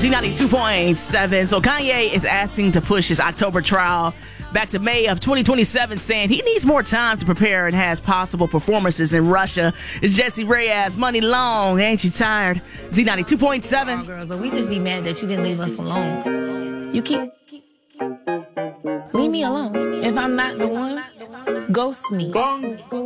Z92.7. So Kanye is asking to push his October trial back to May of 2027, saying he needs more time to prepare and has possible performances in Russia. It's Jesse Reyes, Money Long. Ain't you tired? Z92.7. Oh, girl, but we just be mad that you didn't leave us alone. You keep... Leave me alone. If I'm not the one, ghost me.